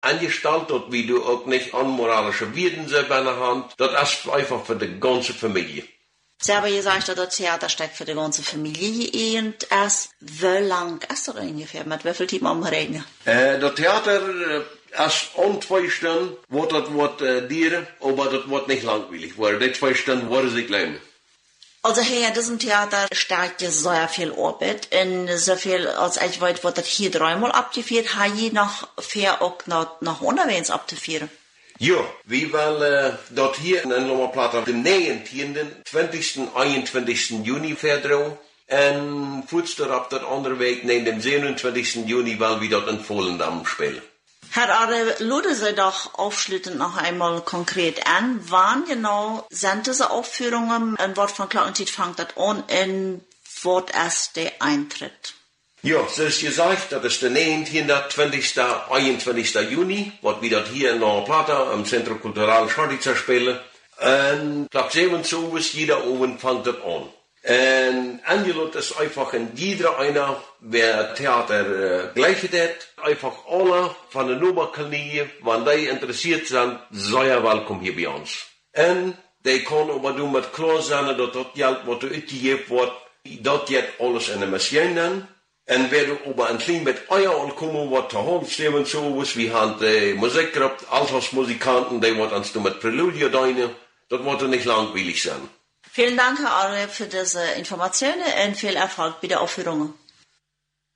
angestellt, dort wie du auch nicht unmoralische Wirten selber in der Hand. Das ist einfach für die ganze Familie. Sie haben gesagt, dass das Theater steckt für die ganze Familie und erst wie lang ist das ungefähr? Mit wie viel Zeit am Reden? Das Theater ist um 2 Stunden, wird dienen, aber das wird nicht langweilig, weil die 2 Stunden werden sich lernen. Also hier in diesem Theater steckt ja sehr viel Arbeit. In so viel, als ich weiß, wird das hier 3-mal abgeführt, habe ich noch viel auch noch unterwegs abzuführen. Ja, wir wollen dort hier in Lommerplatte den 19., 20. 21. Juni verdrehen. Und kurz darauf der andere Weg, neben dem 27. Juni, weil wir dort in Volendam spielen. Herr Arre, luden Sie doch aufschließend noch einmal konkret an. Wann genau sind diese Aufführungen? In Wort von Glockenzeit fängt das an, in Wort erst der Eintritt? Ja, so ist gesagt, das ist der 19., 20., 21. Juni, wird wieder hier in Norra Plata am Centro Cultural Scharditzer spielen. Und Platz 7 so ist jeder oben fängt das an. Und angelot ist einfach in jeder einer, wer Theater gleiche hat, einfach alle von der Nummerkolonie, wenn die interessiert sind, sehr willkommen hier bei uns. Und die können aber du mit klar sein, dass das Geld, was du ausgegeben wird, das jetzt alles in der Maschine. Und wer du aber ein klein mit Eier und kommen wird zu Hause stehen so, was wir haben die Musik gehabt, Altersmusikanten, die wird uns mit Präludio deine, das wird nicht langweilig sein. Vielen Dank, Herr Arre, für diese Informationen und viel Erfolg bei der Aufführung.